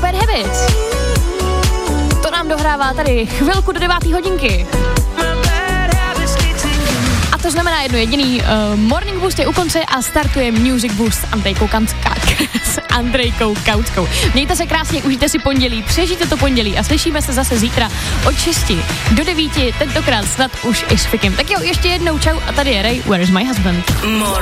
Bad Habits. To nám dohrává tady chvilku do 9. hodinky. A to znamená jedno jediný, Morning Boost je u konce a startuje Music Boost s Andrejkou Kautskou. Mějte se krásně, užijte si pondělí, přežijte to pondělí a slyšíme se zase zítra od 6 do 9, tentokrát snad už i s Fikem. Tak jo, ještě jednou čau a tady je Ray, Where is my husband?